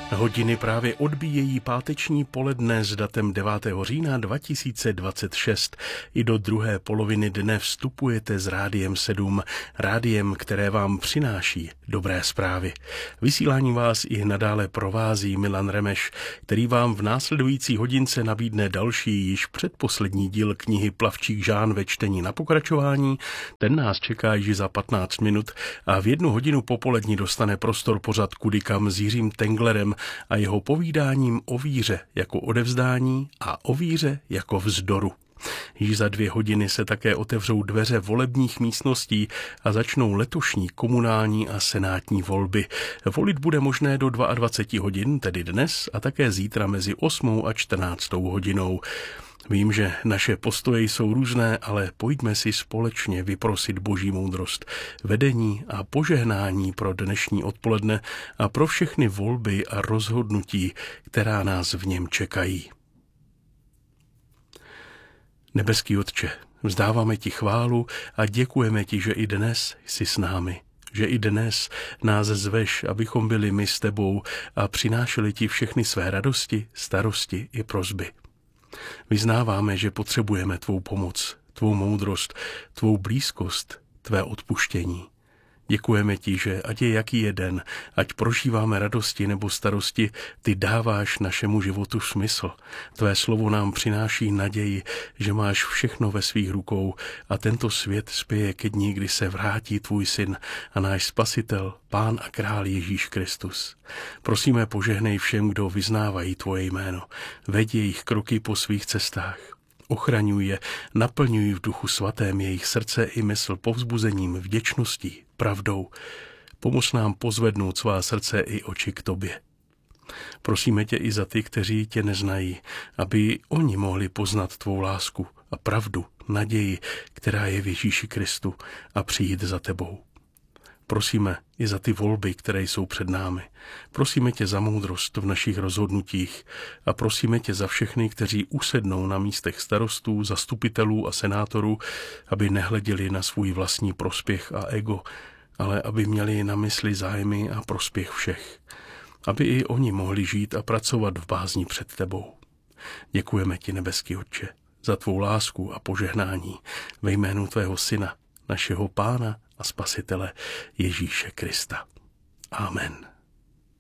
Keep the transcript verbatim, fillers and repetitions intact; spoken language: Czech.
Hodiny právě odbíjejí páteční poledne s datem devátého října dva tisíce dvacet šest. I do druhé poloviny dne vstupujete s Rádiem sedm, rádiem, které vám přináší dobré zprávy. Vysílání vás i nadále provází Milan Remeš, který vám v následující hodince nabídne další, již předposlední díl knihy Plavčík Žán ve čtení na pokračování. Ten nás čeká již za patnáct minut a v jednu hodinu popolední dostane prostor pořad Kudy kam s Jiřím Tenglerem a jeho povídáním o víře jako odevzdání a o víře jako vzdoru. Již za dvě hodiny se také otevřou dveře volebních místností a začnou letošní komunální a senátní volby. Volit bude možné do dvacet dva hodin, tedy dnes, a také zítra mezi osmou a čtrnáctou hodinou. Vím, že naše postoje jsou různé, ale pojďme si společně vyprosit Boží moudrost, vedení a požehnání pro dnešní odpoledne a pro všechny volby a rozhodnutí, která nás v něm čekají. Nebeský Otče, vzdáváme ti chválu a děkujeme ti, že i dnes jsi s námi, že i dnes nás zveš, abychom byli my s tebou a přinášeli ti všechny své radosti, starosti i prosby. Vyznáváme, že potřebujeme tvou pomoc, tvou moudrost, tvou blízkost, tvé odpuštění. Děkujeme ti, že ať je jaký je den, ať prožíváme radosti nebo starosti, ty dáváš našemu životu smysl. Tvé slovo nám přináší naději, že máš všechno ve svých rukou a tento svět spěje ke dni, kdy se vrátí tvůj syn a náš spasitel, Pán a Král Ježíš Kristus. Prosíme, požehnej všem, kdo vyznávají tvoje jméno. Veď jejich kroky po svých cestách. Ochraňuj je, naplňuj v Duchu Svatém jejich srdce i mysl povzbuzením, vděčností, pravdou. Pomoz nám pozvednout svá srdce i oči k tobě. Prosíme tě i za ty, kteří tě neznají, aby oni mohli poznat tvou lásku a pravdu, naději, která je v Ježíši Kristu, a přijít za tebou. Prosíme i za ty volby, které jsou před námi. Prosíme tě za moudrost v našich rozhodnutích a prosíme tě za všechny, kteří usednou na místech starostů, zastupitelů a senátorů, aby nehleděli na svůj vlastní prospěch a ego, ale aby měli na mysli zájmy a prospěch všech. Aby i oni mohli žít a pracovat v bázni před tebou. Děkujeme ti, nebeský Otče, za tvou lásku a požehnání ve jménu tvého syna, našeho Pána a Spasitele Ježíše Krista. Amen.